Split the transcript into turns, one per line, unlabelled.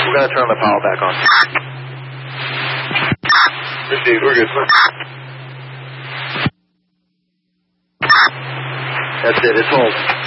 We're going to turn the power back on.
Received. We're good, sir.
That's it. It's home.